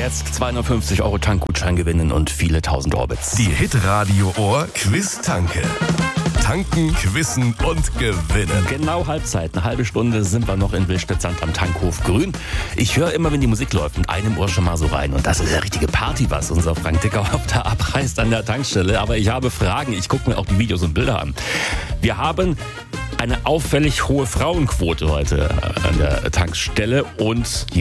jetzt 250 € Tankgutschein gewinnen und viele tausend Orbits. Die Hitradio Ohr Quiz-Tanke. Tanken, quizzen und gewinnen. Genau Halbzeit. Eine halbe Stunde sind wir noch in Willstedt-Sand am Tankhof Grün. Ich höre immer, wenn die Musik läuft, mit einem Ohr schon mal so rein. Und das ist eine richtige Party, was unser Frank Dickauhoff da abreißt an der Tankstelle. Aber ich habe Fragen. Ich gucke mir auch die Videos und Bilder an. Wir haben eine auffällig hohe Frauenquote heute an der Tankstelle und